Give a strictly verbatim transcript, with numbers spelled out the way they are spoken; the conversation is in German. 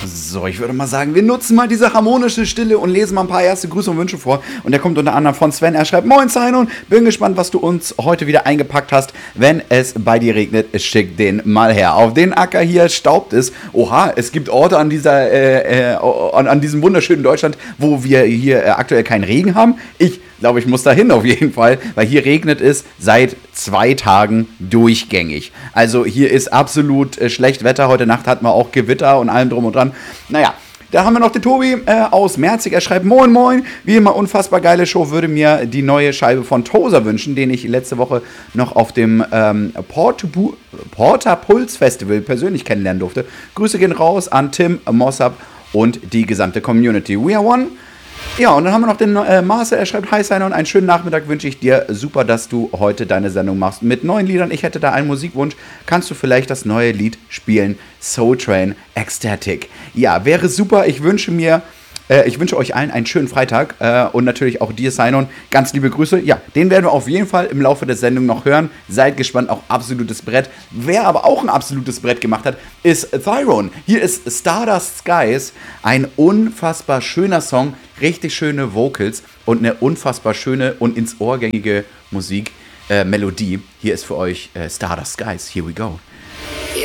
So, ich würde mal sagen, wir nutzen mal diese harmonische Stille und lesen mal ein paar erste Grüße und Wünsche vor. Und der kommt unter anderem von Sven. Er schreibt: Moin Simon, bin gespannt, was du uns heute wieder eingepackt hast. Wenn es bei dir regnet, schick den mal her. Auf den Acker hier staubt es. Oha, es gibt Orte an dieser, äh, äh, an, an diesem wunderschönen Deutschland, wo wir hier äh, aktuell keinen Regen haben. Ich glaube, ich muss dahin auf jeden Fall, weil hier regnet es seit zwei Tagen durchgängig. Also hier ist absolut äh, schlecht Wetter. Heute Nacht hatten wir auch Gewitter und allem drum und dran. Naja, da haben wir noch den Tobi äh, aus Merzig. Er schreibt: Moin Moin, wie immer unfassbar geile Show. Würde mir die neue Scheibe von Tozer wünschen, den ich letzte Woche noch auf dem ähm, Portabu- Porta Puls Festival persönlich kennenlernen durfte. Grüße gehen raus an Tim, Mossab und die gesamte Community. We are one. Ja, und dann haben wir noch den äh, Marcel, er schreibt: Hi Simon, einen schönen Nachmittag wünsche ich dir. Super, dass du heute deine Sendung machst mit neuen Liedern. Ich hätte da einen Musikwunsch. Kannst du vielleicht das neue Lied spielen? Soul Train Ecstatic. Ja, wäre super. Ich wünsche mir, äh, ich wünsche euch allen einen schönen Freitag äh, und natürlich auch dir, Simon, ganz liebe Grüße. Ja, den werden wir auf jeden Fall im Laufe der Sendung noch hören. Seid gespannt, auch absolutes Brett. Wer aber auch ein absolutes Brett gemacht hat, ist Thyron. Hier ist Stardust Skies, ein unfassbar schöner Song. Richtig schöne Vocals und eine unfassbar schöne und ins Ohr gängige Musik, äh, Melodie. Hier ist für euch äh, Stardust Skies. Here we go.